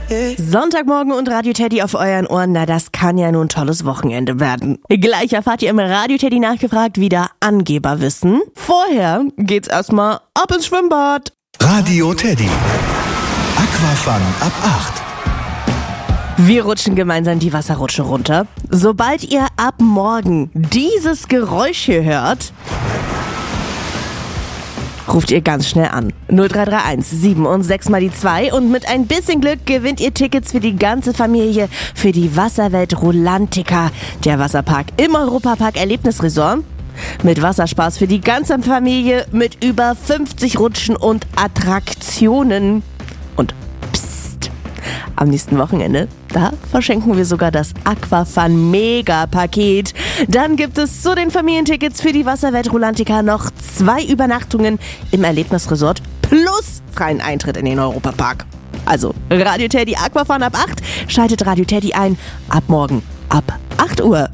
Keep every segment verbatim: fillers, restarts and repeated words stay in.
Sonntagmorgen und Radio Teddy auf euren Ohren, na das kann ja nun ein tolles Wochenende werden. Gleich erfahrt ihr im Radio Teddy nachgefragt wieder Angeberwissen. Vorher geht's erstmal ab ins Schwimmbad. Radio Teddy. Aquafun ab acht. Wir rutschen gemeinsam die Wasserrutsche runter. Sobald ihr ab morgen dieses Geräusch hier hört, ruft ihr ganz schnell an. null drei drei eins sieben und sechs mal die zwei und mit ein bisschen Glück gewinnt ihr Tickets für die ganze Familie für die Wasserwelt Rulantica, der Wasserpark im Europapark Erlebnisresort. Mit Wasserspaß für die ganze Familie mit über fünfzig Rutschen und Attraktionen. Und psst, am nächsten Wochenende, da verschenken wir sogar das Aquafun Mega-Paket. Dann gibt es zu den Familientickets für die Wasserwelt Rulantica noch zwei Übernachtungen im Erlebnisresort plus freien Eintritt in den Europapark. Also Radio Teddy Aquafun ab acht, schaltet Radio Teddy ein, ab morgen ab acht Uhr.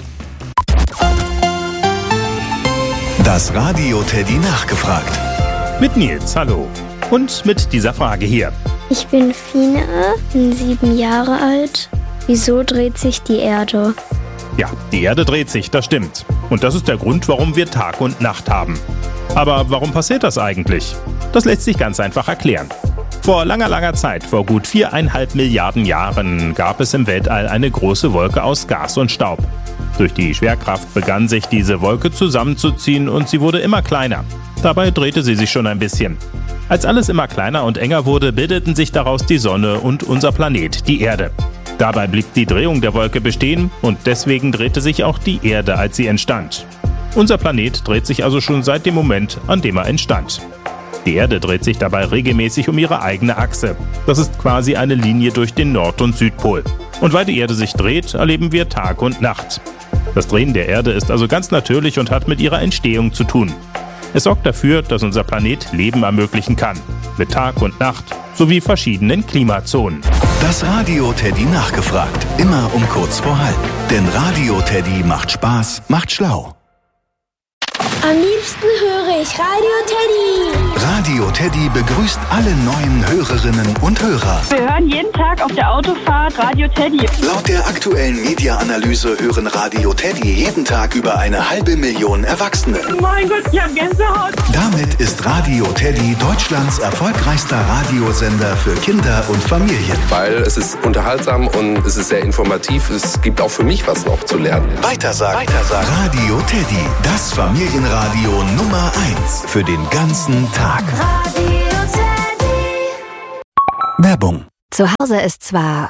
Das Radio Teddy nachgefragt. Mit Nils, hallo. Und mit dieser Frage hier. Ich bin Fine, bin sieben Jahre alt. Wieso dreht sich die Erde? Ja, die Erde dreht sich, das stimmt. Und das ist der Grund, warum wir Tag und Nacht haben. Aber warum passiert das eigentlich? Das lässt sich ganz einfach erklären. Vor langer, langer Zeit, vor gut viereinhalb Milliarden Jahren, gab es im Weltall eine große Wolke aus Gas und Staub. Durch die Schwerkraft begann sich diese Wolke zusammenzuziehen und sie wurde immer kleiner. Dabei drehte sie sich schon ein bisschen. Als alles immer kleiner und enger wurde, bildeten sich daraus die Sonne und unser Planet, die Erde. Dabei blieb die Drehung der Wolke bestehen und deswegen drehte sich auch die Erde, als sie entstand. Unser Planet dreht sich also schon seit dem Moment, an dem er entstand. Die Erde dreht sich dabei regelmäßig um ihre eigene Achse. Das ist quasi eine Linie durch den Nord- und Südpol. Und weil die Erde sich dreht, erleben wir Tag und Nacht. Das Drehen der Erde ist also ganz natürlich und hat mit ihrer Entstehung zu tun. Es sorgt dafür, dass unser Planet Leben ermöglichen kann. Mit Tag und Nacht sowie verschiedenen Klimazonen. Das Radio Teddy nachgefragt. Immer um kurz vor halb. Denn Radio Teddy macht Spaß, macht schlau. Am liebsten höre ich Radio Teddy. Radio Teddy begrüßt alle neuen Hörerinnen und Hörer. Wir hören jeden Tag auf der Autofahrt Radio Teddy. Laut der aktuellen Media-Analyse hören Radio Teddy jeden Tag über eine halbe Million Erwachsene. Mein Gott, ich hab Gänsehaut. Damit ist Radio Teddy Deutschlands erfolgreichster Radiosender für Kinder und Familien. Weil es ist unterhaltsam und es ist sehr informativ. Es gibt auch für mich was noch zu lernen. Weitersagen. Weitersagen. Radio Teddy, das Familienradio Nummer eins für den ganzen Tag. Radio Teddy. Werbung. Zu Hause ist zwar...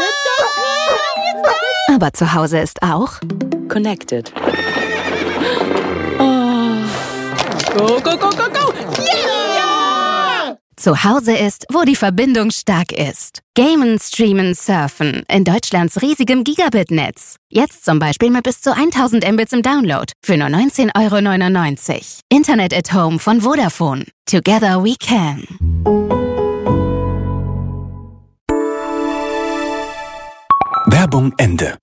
aber zu Hause ist auch... Connected. Go, go, go, go, go! Yeah! Zu Hause ist, wo die Verbindung stark ist. Gamen, streamen, surfen in Deutschlands riesigem Gigabit-Netz. Jetzt zum Beispiel mit bis zu tausend Mbits im Download für nur neunzehn Euro neunundneunzig. Internet at Home von Vodafone. Together we can. Werbung Ende.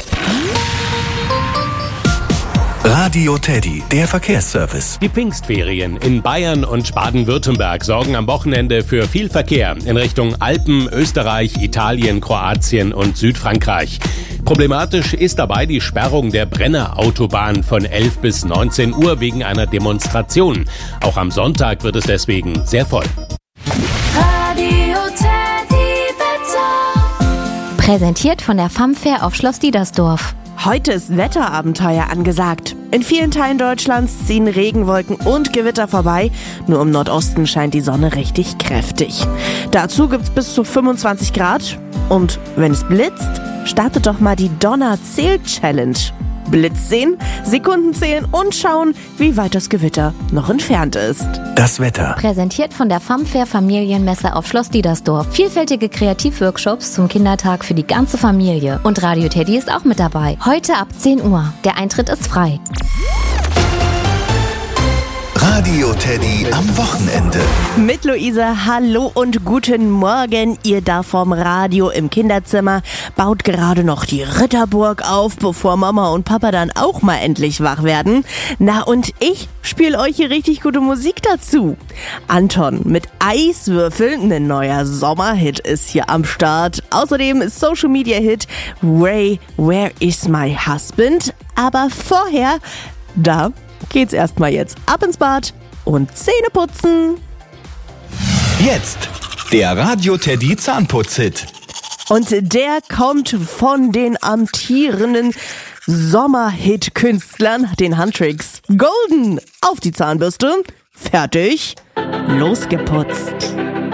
Radio Teddy, der Verkehrsservice. Die Pfingstferien in Bayern und Baden-Württemberg sorgen am Wochenende für viel Verkehr in Richtung Alpen, Österreich, Italien, Kroatien und Südfrankreich. Problematisch ist dabei die Sperrung der Brenner-Autobahn von elf bis neunzehn Uhr wegen einer Demonstration. Auch am Sonntag wird es deswegen sehr voll. Radio Teddy Wetter. Präsentiert von der Famfair auf Schloss Diedersdorf. Heute ist Wetterabenteuer angesagt. In vielen Teilen Deutschlands ziehen Regenwolken und Gewitter vorbei. Nur im Nordosten scheint die Sonne richtig kräftig. Dazu gibt's bis zu fünfundzwanzig Grad. Und wenn es blitzt, startet doch mal die Donner-Zähl-Challenge. Blitz sehen, Sekunden zählen und schauen, wie weit das Gewitter noch entfernt ist. Das Wetter. Präsentiert von der Famfair Familienmesse auf Schloss Diedersdorf. Vielfältige Kreativworkshops zum Kindertag für die ganze Familie. Und Radio Teddy ist auch mit dabei. Heute ab zehn Uhr. Der Eintritt ist frei. Radio Teddy am Wochenende. Mit Luise, hallo und guten Morgen. Ihr da vorm Radio im Kinderzimmer baut gerade noch die Ritterburg auf, bevor Mama und Papa dann auch mal endlich wach werden. Na und ich spiele euch hier richtig gute Musik dazu. Anton mit Eiswürfeln, ein neuer Sommerhit ist hier am Start. Außerdem Social Media Hit Ray, Where is my husband? Aber vorher, da geht's erstmal jetzt ab ins Bad und Zähne putzen. Jetzt der Radio Teddy Zahnputz-Hit. Und der kommt von den amtierenden Sommerhit-Künstlern, den Huntrix. Golden auf die Zahnbürste. Fertig. Losgeputzt.